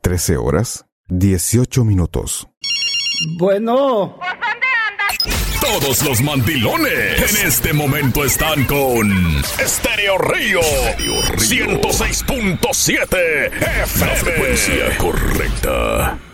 13 horas, 18 minutos. Bueno. ¿Pues dónde andas? Todos los mandilones en este momento están con Estéreo Río 106.7 FM. La frecuencia correcta.